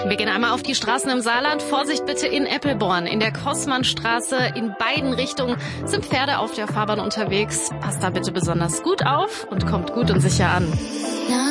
Wir gehen einmal auf die Straßen im Saarland. Vorsicht bitte in Eppelborn. In der Kossmannstraße in beiden Richtungen sind Pferde auf der Fahrbahn unterwegs. Passt da bitte besonders gut auf und kommt gut und sicher an.